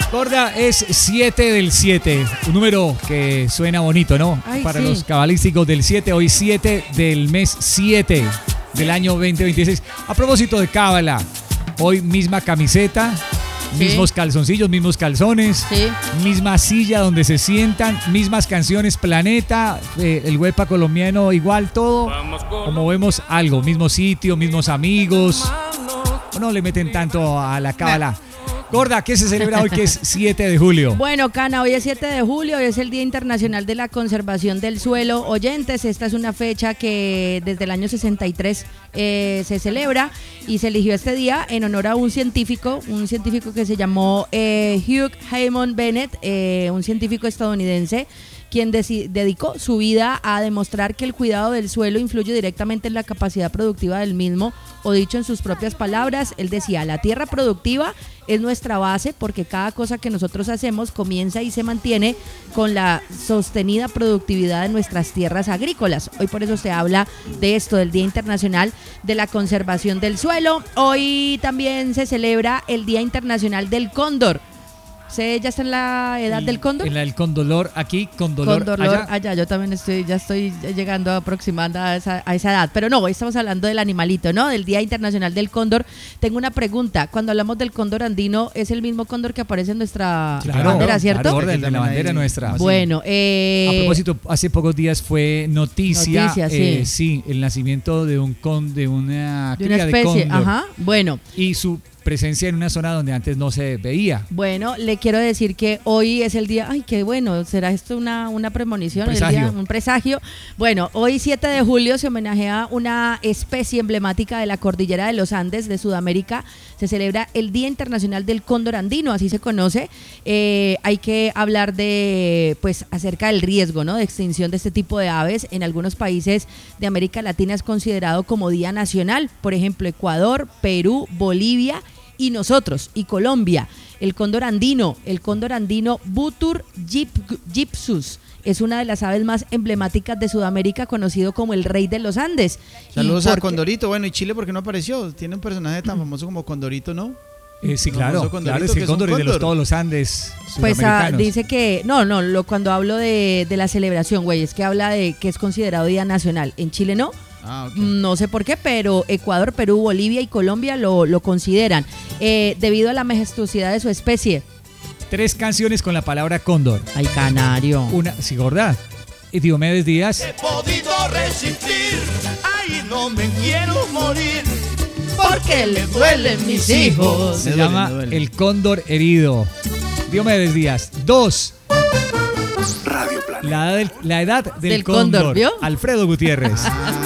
Gorda, es 7 del 7, un número que suena bonito, ¿no? Ay, para sí. los cabalísticos del 7, hoy 7 del mes 7 del año 2026. A propósito de cábala, hoy misma camiseta, Sí. mismos calzoncillos, mismos calzones, Sí. misma silla donde se sientan, mismas canciones, Planeta, el Huepa colombiano, igual todo, como vemos algo, mismo sitio, mismos amigos, o no le meten tanto a la cábala. Gorda, ¿qué se celebra hoy que es 7 de julio? Bueno, Cana, hoy es 7 de julio, hoy es el Día Internacional de la Conservación del Suelo. Oyentes, esta es una fecha que desde el año 63 se celebra y se eligió este día en honor a un científico que se llamó Hugh Haymon Bennett, un científico estadounidense, quien dedicó su vida a demostrar que el cuidado del suelo influye directamente en la capacidad productiva del mismo, o dicho en sus propias palabras, él decía: la tierra productiva es nuestra base porque cada cosa que nosotros hacemos comienza y se mantiene con la sostenida productividad de nuestras tierras agrícolas. Hoy por eso se habla de esto, del Día Internacional de la Conservación del Suelo. Hoy también se celebra el Día Internacional del Cóndor. ¿Usted ya está en la edad del cóndor? En la del condolor, aquí, condolor allá. Yo también estoy llegando aproximando a esa edad. Pero no, hoy estamos hablando del animalito, ¿no? Del Día Internacional del Cóndor. Tengo una pregunta. Cuando hablamos del cóndor andino, ¿es el mismo cóndor que aparece en nuestra bandera, cierto? Claro, el de la bandera nuestra. Bueno, a propósito, hace pocos días fue noticia sí. sí, el nacimiento de una de cría una especie, de cóndor. ajá. Bueno. Y su presencia en una zona donde antes no se veía. Bueno, le quiero decir que hoy es el día, ay, qué bueno, ¿será esto una premonición? Un presagio. Bueno, hoy 7 de julio se homenajea una especie emblemática de la cordillera de los Andes de Sudamérica. Se celebra el Día Internacional del Cóndor Andino, así se conoce. Hay que hablar acerca del riesgo, ¿no?, de extinción de este tipo de aves. En algunos países de América Latina es considerado como día nacional, por ejemplo, Ecuador, Perú, Bolivia y nosotros, y Colombia. El cóndor andino Butur gypsus, es una de las aves más emblemáticas de Sudamérica, conocido como el rey de los Andes. Saludos a Condorito. Bueno, ¿y Chile por qué no apareció? Tiene un personaje tan famoso como Condorito, ¿no? Sí, claro, es el cóndor de todos los Andes sudamericanos. Pues dice que, cuando hablo de la celebración, güey, es que habla de que es considerado día nacional. En Chile no. Okay. No sé por qué, pero Ecuador, Perú, Bolivia y Colombia lo consideran debido a la majestuosidad de su especie. 3 canciones con la palabra cóndor. Ay, canario. Una, sí, gorda. Y Diomedes Díaz. He podido resistir, ay, no me quiero morir, porque le duelen mis hijos. Se llama El Cóndor Herido. Diomedes Díaz. 2. Radio Planeta. La edad del Cóndor, cóndor. ¿vio? Alfredo Gutiérrez.